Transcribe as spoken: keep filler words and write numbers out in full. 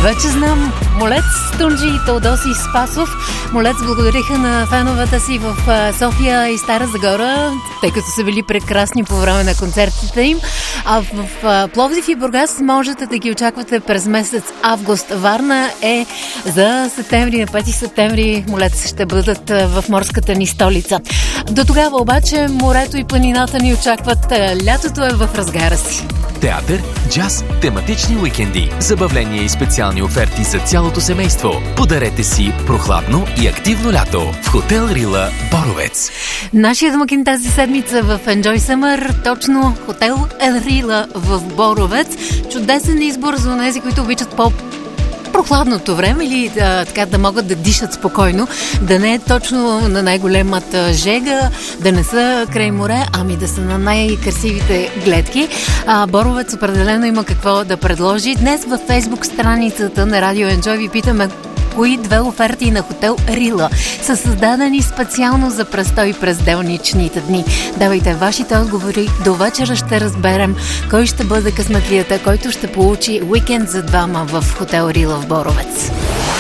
Вече знам. Молец, Тунджи и Теодоси Спасов. Молец благодариха на феновете си в София и Стара Загора, тъй като са били прекрасни по време на концертите им. А в Пловдив и Бургас можете да ги очаквате през месец август. Варна е за септември, на пети септември Молец ще бъдат в морската ни столица. До тогава обаче морето и планината ни очакват. Лятото е в разгара си. Театър, джаз, тематични уикенди, забавления и специални оферти за цялото семейство. Подарете си прохладно и активно лято в Хотел Рила Боровец. Нашия домакин тази седмица в Enjoy Summer, точно Хотел Рила в Боровец. Чудесен избор за тези, които обичат по прохладното време или да, така да могат да дишат спокойно, да не е точно на най-големата жега, да не са край море, ами да са на най-красивите гледки. А, Боровец определено има какво да предложи. Днес във Фейсбук страницата на Радио Enjoy ви питаме кои две оферти на Хотел Рила са създадени специално за престой през делничните дни. Давайте вашите отговори. До вечера ще разберем кой ще бъде късметлията, който ще получи уикенд за двама в Хотел Рила в Боровец.